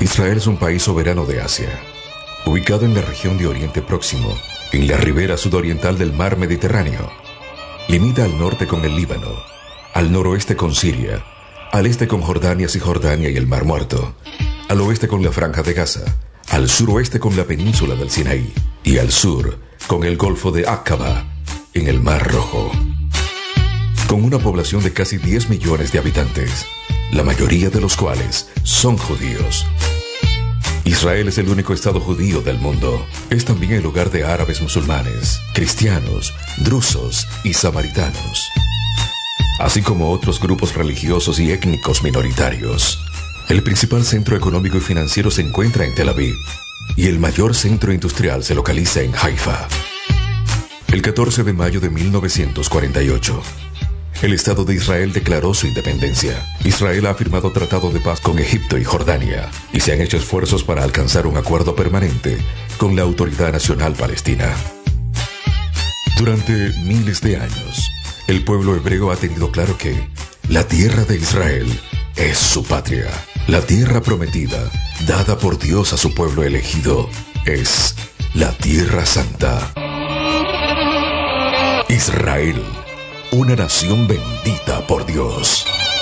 Israel es un país soberano de Asia, ubicado en la región de Oriente Próximo, en la ribera sudoriental del mar Mediterráneo. Limita al norte con el Líbano, al noroeste con Siria, al este con Jordania, Cisjordania y el Mar Muerto, al oeste con la Franja de Gaza, al suroeste con la península del Sinaí y al sur con el Golfo de Aqaba, en el Mar Rojo. Con una población de casi 10 millones de habitantes, la mayoría de los cuales son judíos. Israel es el único estado judío del mundo. Es también el hogar de árabes musulmanes, cristianos, drusos y samaritanos, así como otros grupos religiosos y étnicos minoritarios. El principal centro económico y financiero se encuentra en Tel Aviv y el mayor centro industrial se localiza en Haifa. El 14 de mayo de 1948, el Estado de Israel declaró su independencia. Israel ha firmado tratado de paz con Egipto y Jordania y se han hecho esfuerzos para alcanzar un acuerdo permanente con la Autoridad Nacional Palestina. Durante miles de años, el pueblo hebreo ha tenido claro que la tierra de Israel es su patria. La tierra prometida, dada por Dios a su pueblo elegido, es la Tierra Santa. Israel, una nación bendita por Dios.